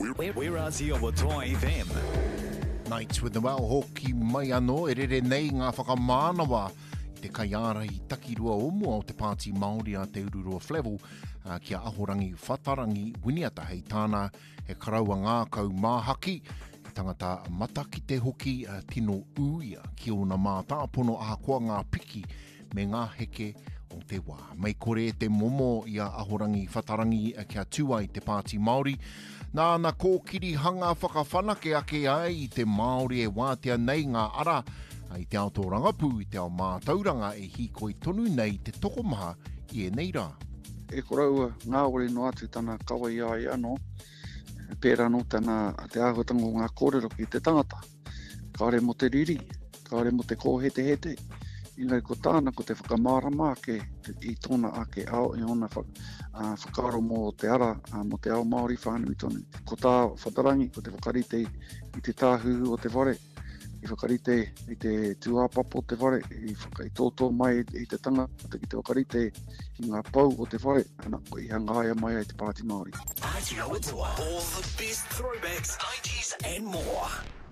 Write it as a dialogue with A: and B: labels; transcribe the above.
A: We're Aussie o Toa FM.
B: Nights with the Well hoki mai anō, e rere nei ngā whakamānawa I te kaiara I takirua omu o te pāti Māori a te Ururua Flevel kia ahorangi whatarangi winiata hei tāna he karaua ngā kau māhaki e tangata mataki te hoki tino uia ki ona mā tāpono ahakoa ngā piki me ngā heke o te wā. Mai kore te momo ia ahorangi whatarangi kia tua I te pāti Māori. Nā kōkiri hanga whakawhanake ake ai I te Māori e wātea nei ngā ara I te ao tō rangapu I te ao mātauranga e hikoi tonu nei te tokomaha I e nei rā.
C: E koraua ngā ore no atu tana kawa I ai anō, pērā no tana te āhuatango ngā kōrero ki te tangata. Kaore mo te riri, kaore mo te kōhete, Ingai ko tāna ko te whakamārama ake I tōna ake ao I ona whakaro mo te ara mo te ao Māori whānui tonu. Ko tā whatarangi ko te whakarite I te tāhuhu o te whare, I whakarite I te tuāpapo o te whare, I whakaitōtō mai I te tangata ki te whakarite I ngā pau o te whare, ana ko I hangaia mai ai te Pāti Māori.
A: All the best throwbacks, 90s and more.